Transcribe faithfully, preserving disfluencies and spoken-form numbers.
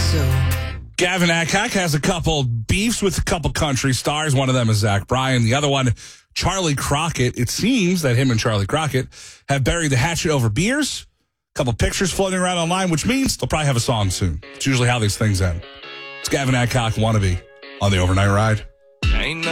so. Gavin Adcock has a couple beefs with a couple country stars. One of them is Zach Bryan. The other one, Charlie Crockett. It seems that him and Charlie Crockett have buried the hatchet over beers. A couple pictures floating around online, which means they'll probably have a song soon. It's usually how these things end. It's Gavin Adcock, Wannabe, on the Overnight Ride.